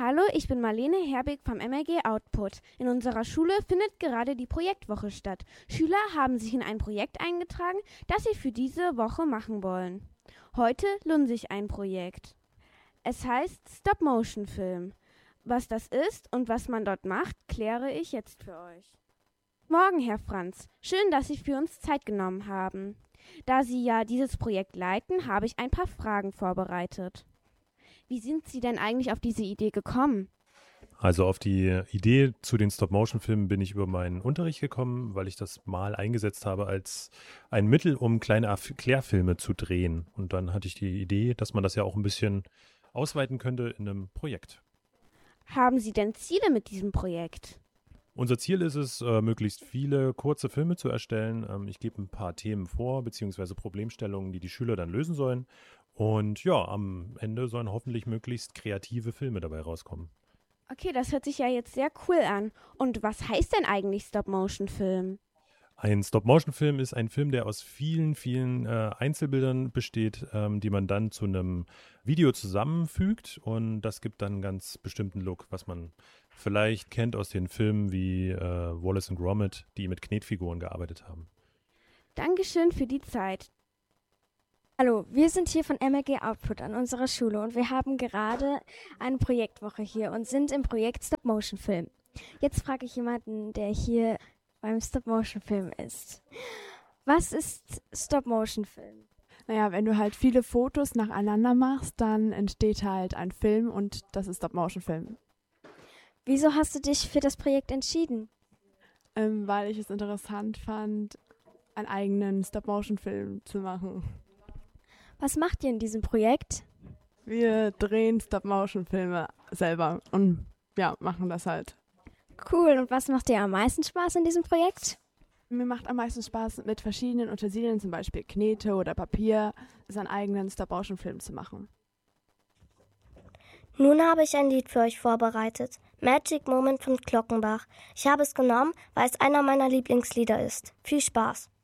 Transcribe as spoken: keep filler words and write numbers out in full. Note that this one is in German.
Hallo, ich bin Marlene Herbig vom M R G Output. In unserer Schule findet gerade die Projektwoche statt. Schüler haben sich in ein Projekt eingetragen, das sie für diese Woche machen wollen. Heute lohnt sich ein Projekt. Es heißt Stop-Motion-Film. Was das ist und was man dort macht, kläre ich jetzt für euch. Morgen, Herr Franz. Schön, dass Sie für uns Zeit genommen haben. Da Sie ja dieses Projekt leiten, habe ich ein paar Fragen vorbereitet. Wie sind Sie denn eigentlich auf diese Idee gekommen? Also auf die Idee zu den Stop-Motion-Filmen bin ich über meinen Unterricht gekommen, weil ich das mal eingesetzt habe als ein Mittel, um kleine Erklärfilme zu drehen. Und dann hatte ich die Idee, dass man das ja auch ein bisschen ausweiten könnte in einem Projekt. Haben Sie denn Ziele mit diesem Projekt? Unser Ziel ist es, äh, möglichst viele kurze Filme zu erstellen. Ähm, ich gebe ein paar Themen vor, beziehungsweise Problemstellungen, die die Schüler dann lösen sollen. Und ja, am Ende sollen hoffentlich möglichst kreative Filme dabei rauskommen. Okay, das hört sich ja jetzt sehr cool an. Und was heißt denn eigentlich Stop-Motion-Film? Ein Stop-Motion-Film ist ein Film, der aus vielen, vielen äh, Einzelbildern besteht, ähm, die man dann zu einem Video zusammenfügt. Und das gibt dann einen ganz bestimmten Look, was man vielleicht kennt aus den Filmen wie äh, Wallace und Gromit, die mit Knetfiguren gearbeitet haben. Dankeschön für die Zeit. Hallo, wir sind hier von M R G Output an unserer Schule und wir haben gerade eine Projektwoche hier und sind im Projekt Stop-Motion-Film. Jetzt frage ich jemanden, der hier beim Stop-Motion-Film ist. Was ist Stop-Motion-Film? Naja, wenn du halt viele Fotos nacheinander machst, dann entsteht halt ein Film und das ist Stop-Motion-Film. Wieso hast du dich für das Projekt entschieden? Ähm, weil ich es interessant fand, einen eigenen Stop-Motion-Film zu machen. Was macht ihr in diesem Projekt? Wir drehen Stop-Motion-Filme selber und ja, machen das halt. Cool, und was macht dir am meisten Spaß in diesem Projekt? Mir macht am meisten Spaß, mit verschiedenen Utensilien, zum Beispiel Knete oder Papier, seinen eigenen Stop-Motion-Film zu machen. Nun habe ich ein Lied für euch vorbereitet. Magic Moment von Glockenbach. Ich habe es genommen, weil es einer meiner Lieblingslieder ist. Viel Spaß!